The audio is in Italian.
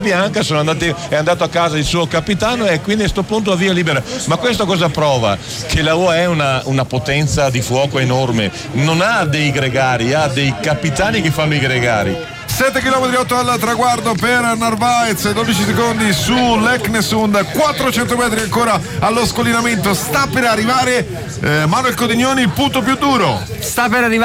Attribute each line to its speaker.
Speaker 1: bianca è andato a casa il suo capitano e quindi a questo punto via libera. Ma questo cosa prova? Che la UAE è una potenza di fuoco enorme, non ha dei gregari, ha dei capitani che fanno i gregari.
Speaker 2: 7 km 8 al traguardo per Narvaez, 12 secondi su Leknesund, 400 metri ancora allo scollinamento, sta per arrivare Manuel Codignoni, il punto più duro.
Speaker 3: Sta per arrivare